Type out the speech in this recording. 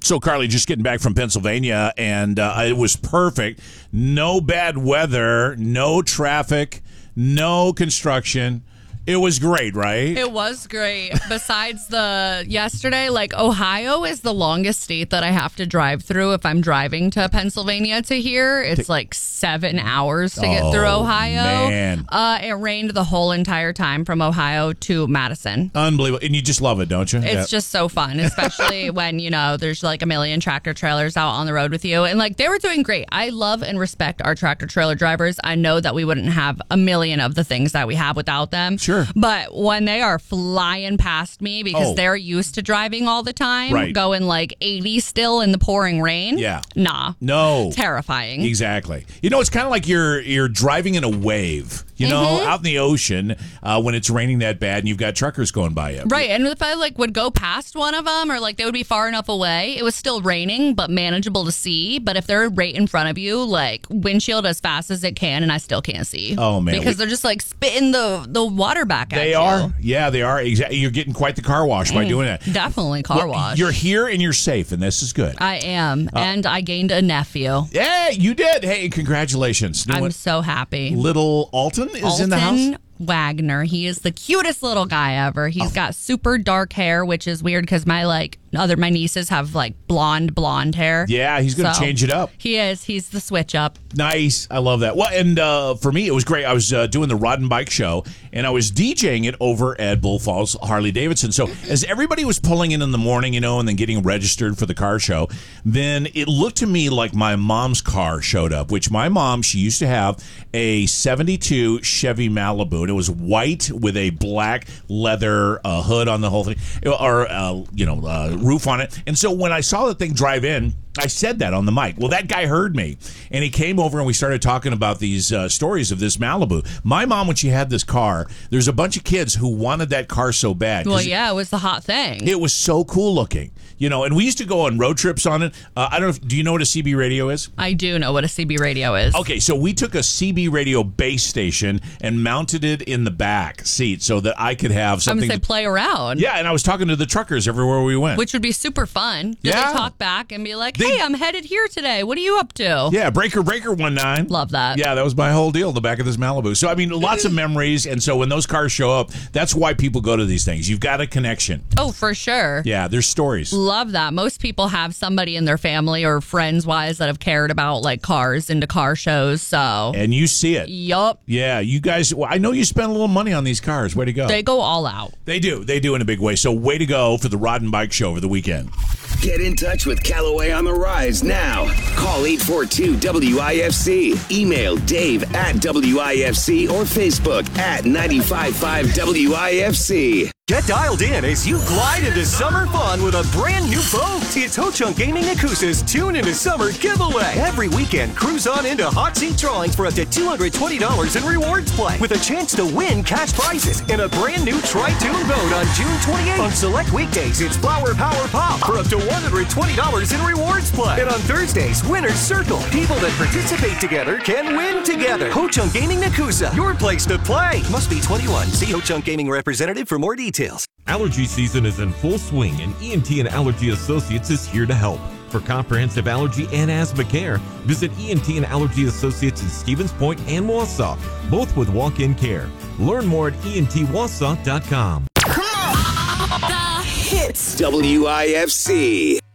So, Carly, just getting back from Pennsylvania, and it was perfect. No bad weather, no traffic, no construction. It was great, right? It was great. Besides yesterday, Ohio is the longest state that I have to drive through if I'm driving to Pennsylvania to here. It's 7 hours to get through Ohio. Man. It rained the whole entire time from Ohio to Madison. Unbelievable. And you just love it, don't you? It's just so fun, especially when, there's a million tractor trailers out on the road with you. And they were doing great. I love and respect our tractor trailer drivers. I know that we wouldn't have a million of the things that we have without them. Sure. But when they are flying past me because they're used to driving all the time, going 80 still in the pouring rain. Yeah. Nah. No. Terrifying. Exactly. It's kind of like you're driving in a wave, out in the ocean when it's raining that bad and you've got truckers going by you. Right. And if I would go past one of them or they would be far enough away, it was still raining but manageable to see. But if they're right in front of you, windshield as fast as it can and I still can't see. Oh, man. Because they're just spitting the water back at you. They are. Yeah, they are. Exactly. You're getting quite the car wash by doing that. Definitely car wash. You're here and you're safe, and this is good. I am. And I gained a nephew. Yeah, you did. Hey, congratulations. I'm so happy. Little Alton is in the house? Wagner. He is the cutest little guy ever. He's got super dark hair, which is weird because my my nieces have blonde hair. Yeah, he's going to change it up. He is. He's the switch up. Nice. I love that. Well, and for me, it was great. I was doing the Rod and Bike Show, and I was DJing it over at Bull Falls Harley Davidson. So as everybody was pulling in the morning, and then getting registered for the car show, then it looked to me like my mom's car showed up, which my mom, she used to have a 72 Chevy Malibu. It was white with a black leather hood on the whole thing, or roof on it. And so when I saw the thing drive in, I said that on the mic. Well, that guy heard me, and he came over and we started talking about these stories of this Malibu. My mom, when she had this car, there's a bunch of kids who wanted that car so bad. Well, yeah, it was the hot thing. It was so cool looking, and we used to go on road trips on it. I don't know. Do you know what a CB radio is? I do know what a CB radio is. Okay, so we took a CB radio base station and mounted it in the back seat so that I could have something. I'm going to say play around. Yeah, and I was talking to the truckers everywhere we went. Which would be super fun. Did they talk back and be like, hey, I'm headed here today. What are you up to? Yeah, Breaker 19. Love that. Yeah, that was my whole deal, the back of this Malibu. So, lots of memories. And so when those cars show up, that's why people go to these things. You've got a connection. Oh, for sure. Yeah, there's stories. Love that. Most people have somebody in their family or friends-wise that have cared about cars into car shows. So. And you see it. Yup. Yeah, you guys, I know you spend a little money on these cars. Way to go. They go all out. They do. They do in a big way. So way to go for the Rod and Bike Show over the weekend. Get in touch with Callaway on the Rise now. Call 842-WIFC. Email Dave@WIFC or Facebook @955 WIFC. Get dialed in as you glide into summer fun with a brand new boat. It's Ho-Chunk Gaming Nakusa's Tune into Summer giveaway. Every weekend, cruise on into hot seat drawings for up to $220 in rewards play with a chance to win cash prizes in a brand new Tri-Tune boat on June 28th. On select weekdays, it's Flower Power Pop for up to $120 in rewards play. And on Thursdays, Winner's Circle. People that participate together can win together. Ho-Chunk Gaming Nakusa, your place to play. Must be 21. See Ho-Chunk Gaming representative for more details. Allergy season is in full swing, and ENT and Allergy Associates is here to help. For comprehensive allergy and asthma care, visit ENT and Allergy Associates in Stevens Point and Wausau, both with walk-in care. Learn more at entwausau.com. The hits. WIFC.